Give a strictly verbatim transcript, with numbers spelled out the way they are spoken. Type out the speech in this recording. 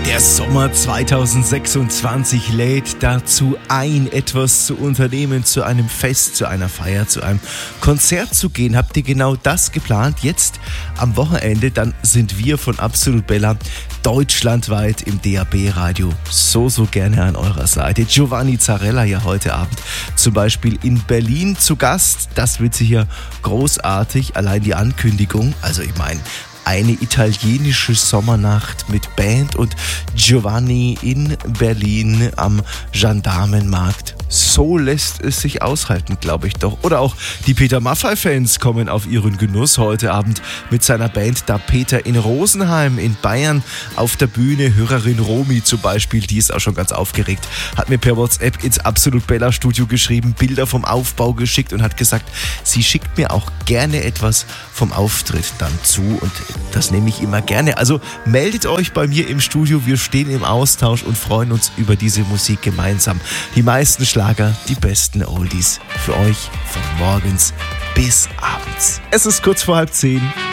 Der Sommer zweitausendsechsundzwanzig lädt dazu ein, etwas zu unternehmen, zu einem Fest, zu einer Feier, zu einem Konzert zu gehen. Habt ihr genau das geplant? Jetzt am Wochenende, dann sind wir von Absolut Bella deutschlandweit im D A B-Radio so, so gerne an eurer Seite. Giovanni Zarella ja heute Abend zum Beispiel in Berlin zu Gast. Das wird sicher großartig. Allein die Ankündigung, also ich meine, eine italienische Sommernacht mit Band und Giovanni in Berlin am Gendarmenmarkt. So lässt es sich aushalten, glaube ich doch. Oder auch die Peter Maffay-Fans kommen auf ihren Genuss heute Abend mit seiner Band Da Peter in Rosenheim in Bayern auf der Bühne. Hörerin Romi zum Beispiel, die ist auch schon ganz aufgeregt, hat mir per WhatsApp ins Absolut Bella Studio geschrieben, Bilder vom Aufbau geschickt und hat gesagt, sie schickt mir auch gerne etwas vom Auftritt dann zu und das nehme ich immer gerne. Also meldet euch bei mir im Studio, wir stehen im Austausch und freuen uns über diese Musik gemeinsam. Die meisten Schlager, die besten Oldies für euch von morgens bis abends. Es ist kurz vor halb zehn.